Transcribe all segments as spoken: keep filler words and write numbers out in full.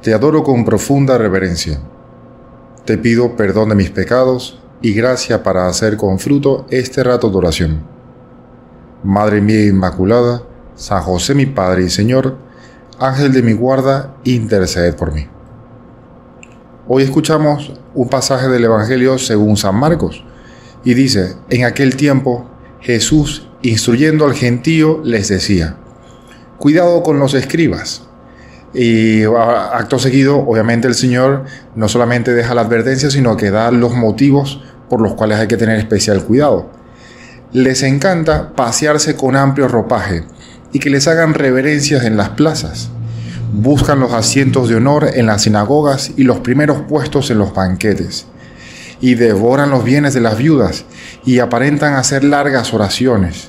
Te adoro con profunda reverencia. Te pido perdón de mis pecados y gracia para hacer con fruto este rato de oración. Madre mía Inmaculada, San José mi Padre y Señor, Ángel de mi guarda, interceded por mí. Hoy escuchamos un pasaje del Evangelio según San Marcos, y dice: en aquel tiempo Jesús, instruyendo al gentío, les decía: cuidado con los escribas. Y acto seguido, obviamente, el Señor no solamente deja la advertencia, sino que da los motivos por los cuales hay que tener especial cuidado. Les encanta pasearse con amplio ropaje y que les hagan reverencias en las plazas. Buscan los asientos de honor en las sinagogas y los primeros puestos en los banquetes. Y devoran los bienes de las viudas y aparentan hacer largas oraciones.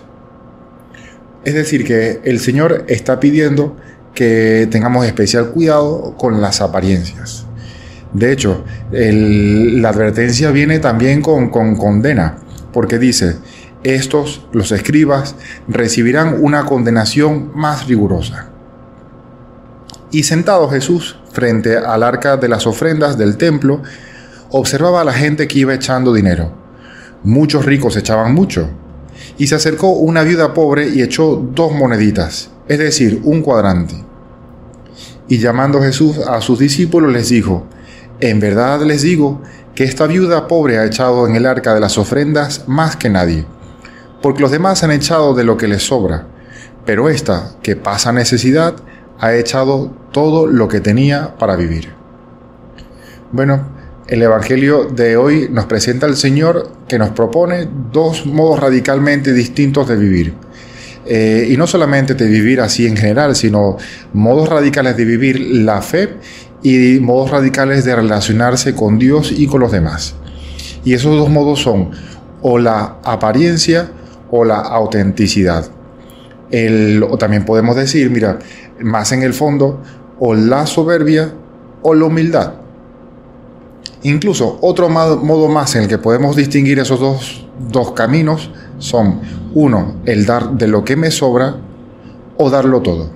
Es decir, que el Señor está pidiendo que tengamos especial cuidado con las apariencias. De hecho, el, la advertencia viene también con, con condena, porque dice: estos, los escribas, recibirán una condenación más rigurosa. Y sentado Jesús frente al arca de las ofrendas del templo, observaba a la gente que iba echando dinero. Muchos ricos echaban mucho. Y se acercó una viuda pobre y echó dos moneditas, es decir, un cuadrante. Y llamando Jesús a sus discípulos les dijo: en verdad les digo que esta viuda pobre ha echado en el arca de las ofrendas más que nadie, porque los demás han echado de lo que les sobra, pero esta, que pasa necesidad, ha echado todo lo que tenía para vivir. Bueno, el Evangelio de hoy nos presenta al Señor, que nos propone dos modos radicalmente distintos de vivir. Eh, y no solamente de vivir así en general, sino modos radicales de vivir la fe y modos radicales de relacionarse con Dios y con los demás. Y esos dos modos son o la apariencia o la autenticidad. El, o también podemos decir, mira, más en el fondo, o la soberbia o la humildad. Incluso otro modo más en el que podemos distinguir esos dos, dos caminos son: uno, el dar de lo que me sobra, o darlo todo.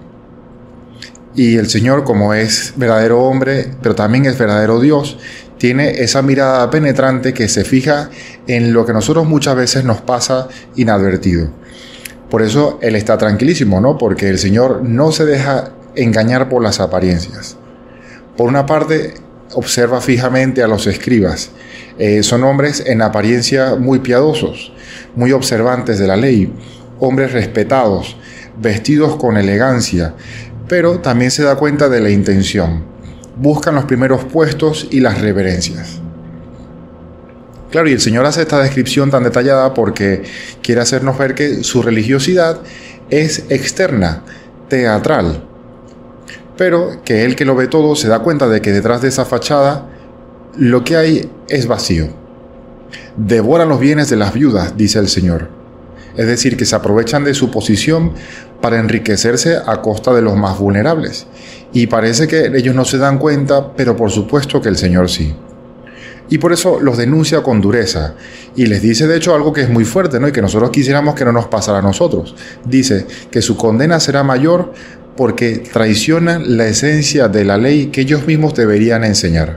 Y el Señor, como es verdadero hombre, pero también es verdadero Dios, tiene esa mirada penetrante que se fija en lo que a nosotros muchas veces nos pasa inadvertido. Por eso Él está tranquilísimo, ¿no? Porque el Señor no se deja engañar por las apariencias. Por una parte, observa fijamente a los escribas. Eh, son hombres en apariencia muy piadosos, muy observantes de la ley, hombres respetados, vestidos con elegancia, pero también se da cuenta de la intención. Buscan los primeros puestos y las reverencias. Claro, y el Señor hace esta descripción tan detallada porque quiere hacernos ver que su religiosidad es externa, teatral, pero que Él, que lo ve todo, se da cuenta de que detrás de esa fachada lo que hay es vacío. Devoran los bienes de las viudas, dice el Señor. Es decir, que se aprovechan de su posición para enriquecerse a costa de los más vulnerables. Y parece que ellos no se dan cuenta, pero por supuesto que el Señor sí. Y por eso los denuncia con dureza. Y les dice, de hecho, algo que es muy fuerte, ¿no? Y que nosotros quisiéramos que no nos pasara a nosotros. Dice que su condena será mayor porque traicionan la esencia de la ley que ellos mismos deberían enseñar.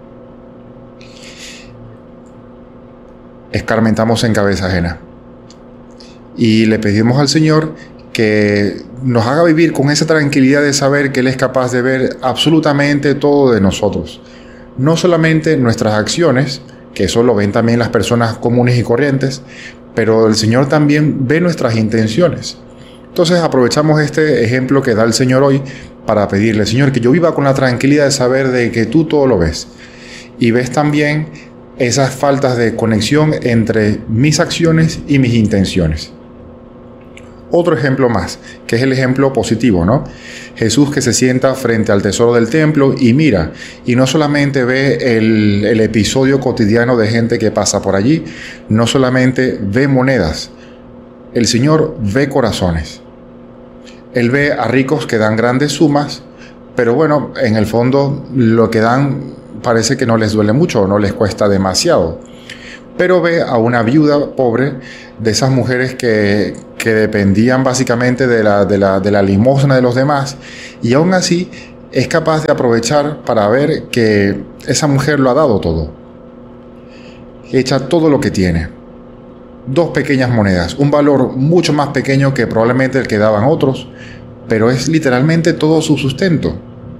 Escarmentamos en cabeza ajena. Y le pedimos al Señor que nos haga vivir con esa tranquilidad de saber que Él es capaz de ver absolutamente todo de nosotros. No solamente nuestras acciones, que eso lo ven también las personas comunes y corrientes, pero el Señor también ve nuestras intenciones. Entonces aprovechamos este ejemplo que da el Señor hoy para pedirle: Señor, que yo viva con la tranquilidad de saber de que tú todo lo ves. Y ves también esas faltas de conexión entre mis acciones y mis intenciones. Otro ejemplo más, que es el ejemplo positivo, ¿no? Jesús, que se sienta frente al tesoro del templo y mira, y no solamente ve el, el episodio cotidiano de gente que pasa por allí, no solamente ve monedas, el Señor ve corazones. Él ve a ricos que dan grandes sumas, pero bueno, en el fondo lo que dan parece que no les duele mucho o no les cuesta demasiado. Pero ve a una viuda pobre, de esas mujeres que, que dependían básicamente de la, de, la, de la limosna de los demás, y aún así es capaz de aprovechar para ver que esa mujer lo ha dado todo. Echa todo lo que tiene. Dos pequeñas monedas, un valor mucho más pequeño que probablemente el que daban otros, pero es literalmente todo su sustento.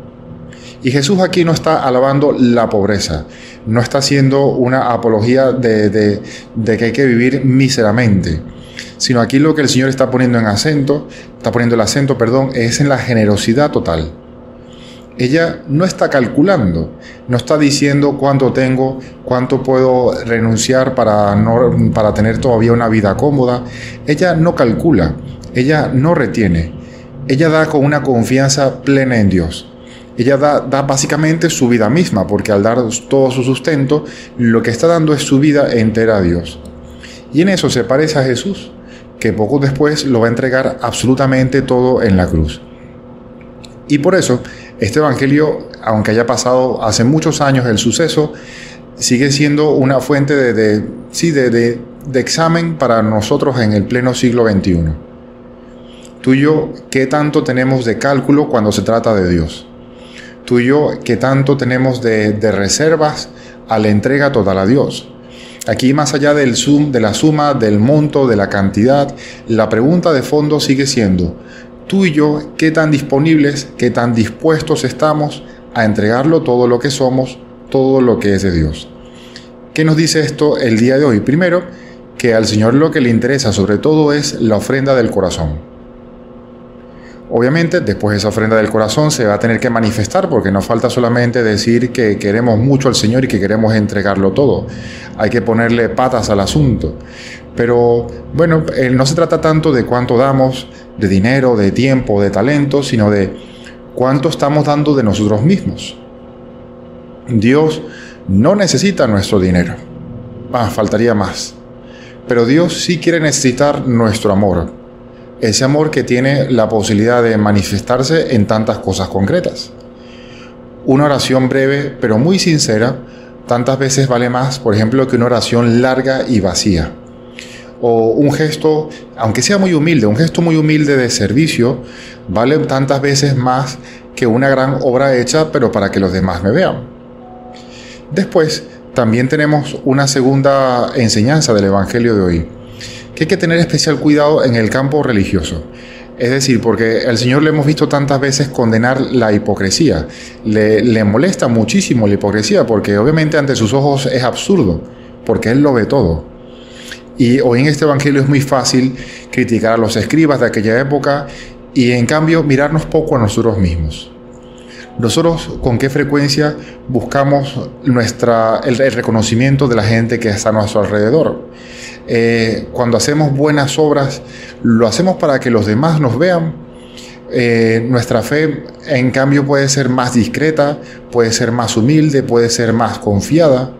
Y Jesús aquí no está alabando la pobreza, no está haciendo una apología de, de, de que hay que vivir míseramente, sino aquí lo que el Señor está poniendo en acento, está poniendo el acento, perdón, es en la generosidad total. Ella no está calculando, no está diciendo cuánto tengo, cuánto puedo renunciar para, no, para tener todavía una vida cómoda. Ella no calcula, ella no retiene, ella da con una confianza plena en Dios. Ella da, da básicamente su vida misma, porque al dar todo su sustento, lo que está dando es su vida entera a Dios. Y en eso se parece a Jesús, que poco después lo va a entregar absolutamente todo en la cruz. Y por eso, este evangelio, aunque haya pasado hace muchos años el suceso, sigue siendo una fuente de, de, sí, de, de, de examen para nosotros en el pleno siglo veintiuno. Tú y yo, ¿qué tanto tenemos de cálculo cuando se trata de Dios? Tú y yo, ¿qué tanto tenemos de, de reservas a la entrega total a Dios? Aquí, más allá del sum, de la suma, del monto, de la cantidad, la pregunta de fondo sigue siendo, tú y yo, ¿qué tan disponibles, qué tan dispuestos estamos a entregarlo todo lo que somos, todo lo que es de Dios? ¿Qué nos dice esto el día de hoy? Primero, que al Señor lo que le interesa sobre todo es la ofrenda del corazón. Obviamente, después esa ofrenda del corazón se va a tener que manifestar, porque no falta solamente decir que queremos mucho al Señor y que queremos entregarlo todo. Hay que ponerle patas al asunto. Pero, bueno, no se trata tanto de cuánto damos, de dinero, de tiempo, de talento, sino de cuánto estamos dando de nosotros mismos. Dios no necesita nuestro dinero. Ah, faltaría más. Pero Dios sí quiere necesitar nuestro amor. Ese amor que tiene la posibilidad de manifestarse en tantas cosas concretas. Una oración breve, pero muy sincera, tantas veces vale más, por ejemplo, que una oración larga y vacía. O un gesto, aunque sea muy humilde, un gesto muy humilde de servicio, vale tantas veces más que una gran obra hecha, pero para que los demás me vean. Después, también tenemos una segunda enseñanza del Evangelio de hoy, que hay que tener especial cuidado en el campo religioso. Es decir, porque al Señor le hemos visto tantas veces condenar la hipocresía. Le, le molesta muchísimo la hipocresía, porque obviamente ante sus ojos es absurdo, porque Él lo ve todo. Y hoy en este evangelio es muy fácil criticar a los escribas de aquella época y en cambio mirarnos poco a nosotros mismos. Nosotros, ¿con qué frecuencia buscamos nuestra, el, el reconocimiento de la gente que está a nuestro alrededor? Eh, cuando hacemos buenas obras, ¿lo hacemos para que los demás nos vean? Eh, nuestra fe, en cambio, puede ser más discreta, puede ser más humilde, puede ser más confiada.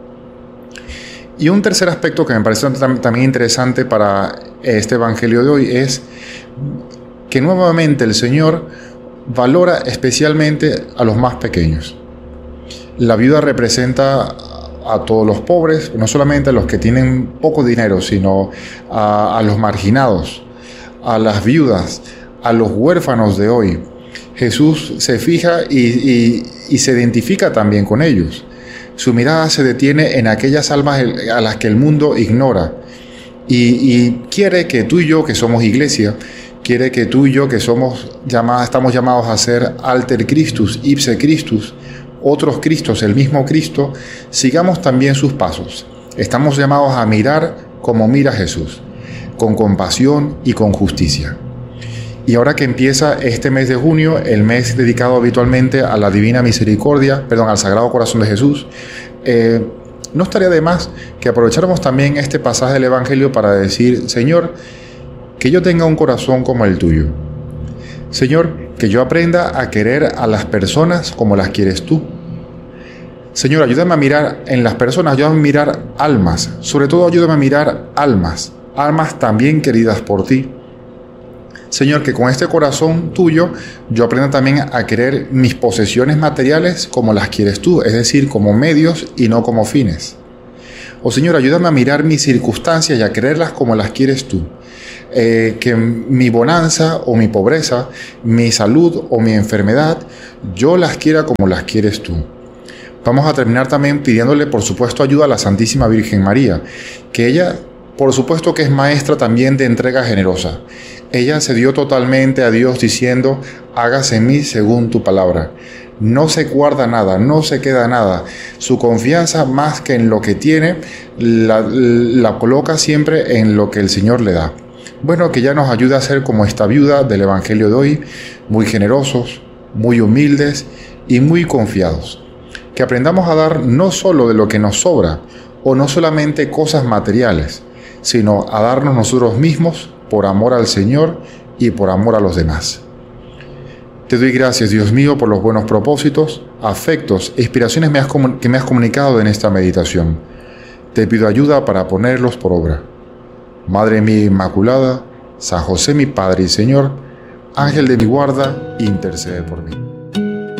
Y un tercer aspecto que me parece también interesante para este evangelio de hoy es que nuevamente el Señor valora especialmente a los más pequeños. La viuda representa a todos los pobres, no solamente a los que tienen poco dinero, sino a, a los marginados, a las viudas, a los huérfanos de hoy. Jesús se fija y, y, y se identifica también con ellos. Su mirada se detiene en aquellas almas a las que el mundo ignora y, y quiere que tú y yo, que somos iglesia, quiere que tú y yo, que somos llamados, estamos llamados a ser alter Christus, ipse Christus, otros Cristos, el mismo Cristo, sigamos también sus pasos. Estamos llamados a mirar como mira Jesús, con compasión y con justicia. Y ahora que empieza este mes de junio, el mes dedicado habitualmente a la Divina Misericordia, perdón, al Sagrado Corazón de Jesús, eh, no estaría de más que aprovecháramos también este pasaje del Evangelio para decir, Señor, que yo tenga un corazón como el tuyo. Señor, que yo aprenda a querer a las personas como las quieres tú. Señor, ayúdame a mirar en las personas, ayúdame a mirar almas, sobre todo ayúdame a mirar almas, almas también queridas por ti. Señor, que con este corazón tuyo yo aprenda también a querer mis posesiones materiales como las quieres tú, es decir, como medios y no como fines. Oh Señor, ayúdame a mirar mis circunstancias y a quererlas como las quieres tú. eh, que mi bonanza o mi pobreza, mi salud o mi enfermedad, yo las quiera como las quieres tú. Vamos a terminar también pidiéndole, por supuesto, ayuda a la Santísima Virgen María, que ella, por supuesto, que es maestra también de entrega generosa. Ella se dio totalmente a Dios diciendo, hágase en mí según tu palabra. No se guarda nada, no se queda nada. Su confianza, más que en lo que tiene, la, la coloca siempre en lo que el Señor le da. Bueno, que ya nos ayude a ser como esta viuda del Evangelio de hoy, muy generosos, muy humildes y muy confiados. Que aprendamos a dar no solo de lo que nos sobra, o no solamente cosas materiales, sino a darnos nosotros mismos por amor al Señor y por amor a los demás. Te doy gracias, Dios mío, por los buenos propósitos, afectos e inspiraciones que me has comunicado en esta meditación. Te pido ayuda para ponerlos por obra. Madre mía Inmaculada, San José mi Padre y Señor, Ángel de mi guarda, intercede por mí.